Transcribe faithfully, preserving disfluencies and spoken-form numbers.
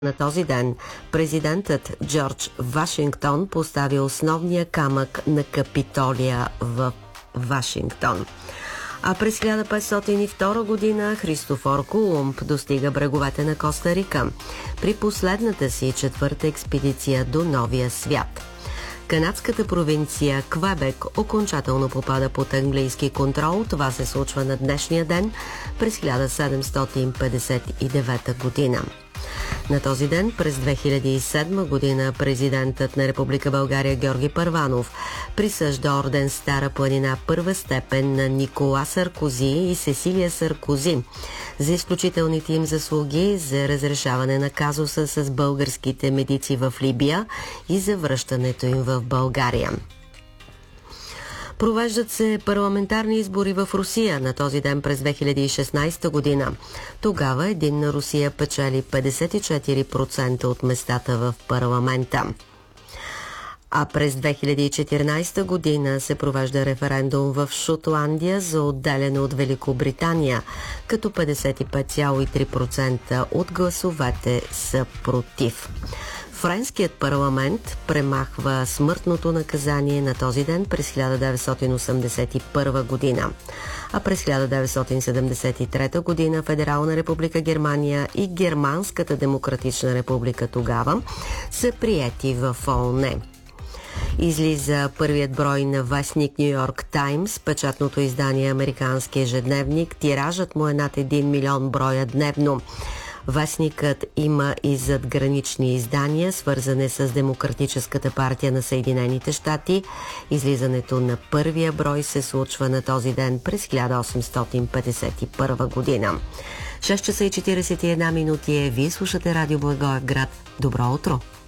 На този ден президентът Джордж Вашингтон постави основния камък на Капитолия в Вашингтон. А през хиляда петстотин и втора година Христофор Колумб достига бреговете на Коста Рика при последната си четвърта експедиция до Новия свят. Канадската провинция Квебек окончателно попада под английски контрол. Това се случва на днешния ден през хиляда седемстотин петдесет и девета година. На този ден през две хиляди и седма година президентът на Република България Георги Първанов присъжда орден Стара планина първа степен на Никола Саркози и Сесилия Саркози за изключителните им заслуги за разрешаване на казуса с българските медици в Либия и за връщането им в България. Провеждат се парламентарни избори в Русия на този ден през две хиляди и шестнадесета година. Тогава Единна Русия печели петдесет и четири процента от местата в парламента. А през две хиляди и четиринадесета година се провежда референдум в Шотландия за отделяне от Великобритания, като петдесет и пет цяло и три процента от гласовете са против. Френският парламент премахва смъртното наказание на този ден през хиляда деветстотин осемдесет и първа година. А през хиляда деветстотин седемдесет и трета година Федерална република Германия и Германската демократична република тогава са приети в ООН. Излиза първият брой на вестник Ню Йорк Таймс, печатното издание американски ежедневник. Тиражът му е над един милион броя дневно. Вестникът има и задгранични издания, свързани с Демократическата партия на Съединените щати. Излизането на първия брой се случва на този ден през хиляда осемстотин петдесет и първа година. шест часа и четиридесет и една минути е. Вие слушате Радио Благоевград. Добро утро!